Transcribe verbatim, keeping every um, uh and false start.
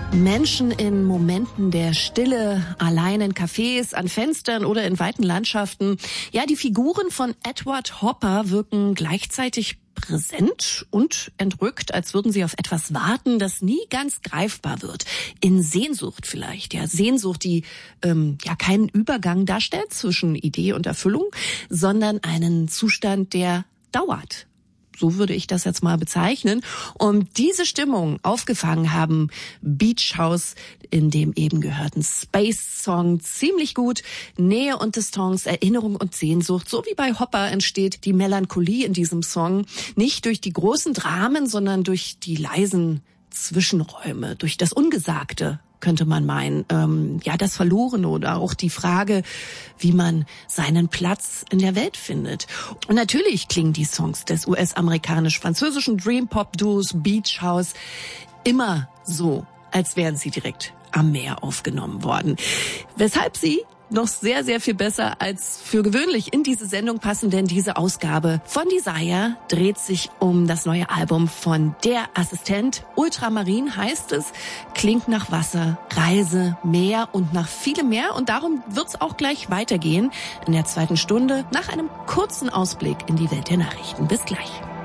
Menschen in Momenten der Stille, allein in Cafés, an Fenstern oder in weiten Landschaften. Ja, die Figuren von Edward Hopper wirken gleichzeitig präsent und entrückt, als würden sie auf etwas warten, das nie ganz greifbar wird. In Sehnsucht vielleicht, ja, Sehnsucht, die ähm, ja keinen Übergang darstellt zwischen Idee und Erfüllung, sondern einen Zustand, der dauert. So würde ich das jetzt mal bezeichnen. Und diese Stimmung aufgefangen haben Beach House in dem eben gehörten Space-Song ziemlich gut. Nähe und Distanz, Erinnerung und Sehnsucht. So wie bei Hopper entsteht die Melancholie in diesem Song nicht durch die großen Dramen, sondern durch die leisen Zwischenräume, durch das Ungesagte, könnte man meinen. Ähm, ja, das Verlorene oder auch die Frage, wie man seinen Platz in der Welt findet. Und natürlich klingen die Songs des U S-amerikanisch-französischen Dream-Pop-Duos Beach House immer so, als wären sie direkt am Meer aufgenommen worden. Weshalb sie noch sehr, sehr viel besser als für gewöhnlich in diese Sendung passen, denn diese Ausgabe von Desire dreht sich um das neue Album von Der Assistent. Ultramarin heißt es, klingt nach Wasser, Reise, Meer und nach vielem mehr. Und darum wird's auch gleich weitergehen in der zweiten Stunde nach einem kurzen Ausblick in die Welt der Nachrichten. Bis gleich.